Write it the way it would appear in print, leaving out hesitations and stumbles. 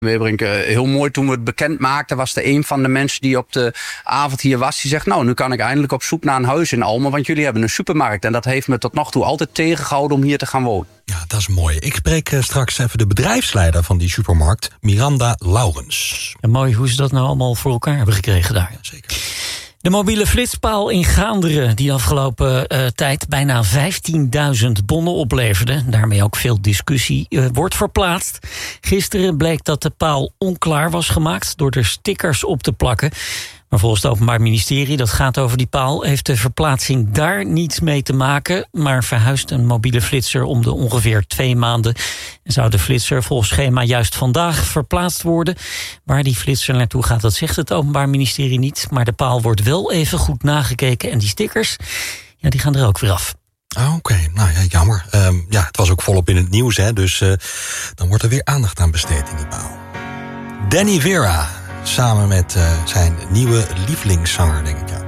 Webberink, heel mooi toen we het bekend maakten, was er een van de mensen die op de avond hier was. Die zegt, nou, nu kan ik eindelijk op zoek naar een huis in Almen, want jullie hebben een supermarkt. En dat heeft me tot nog toe altijd tegengehouden om hier te gaan wonen. Ja, dat is mooi. Ik spreek straks even de bedrijfsleider van die supermarkt, Miranda Laurens. En mooi hoe ze dat nou allemaal voor elkaar hebben gekregen daar. Ja, zeker. De mobiele flitspaal in Gaanderen, die de afgelopen tijd bijna 15.000 bonnen opleverde, daarmee ook veel discussie, wordt verplaatst. Gisteren bleek dat de paal onklaar was gemaakt door er stickers op te plakken. Maar volgens het Openbaar Ministerie, dat gaat over die paal, heeft de verplaatsing daar niets mee te maken, maar verhuist een mobiele flitser om de ongeveer 2 maanden. En zou de flitser volgens schema juist vandaag verplaatst worden. Waar die flitser naartoe gaat, dat zegt het Openbaar Ministerie niet. Maar de paal wordt wel even goed nagekeken en die stickers, ja, die gaan er ook weer af. Oké, nou ja, jammer. Het was ook volop in het nieuws, hè, dus dan wordt er weer aandacht aan besteed in die paal. Danny Vera, samen met zijn nieuwe lievelingszanger, denk ik, ja.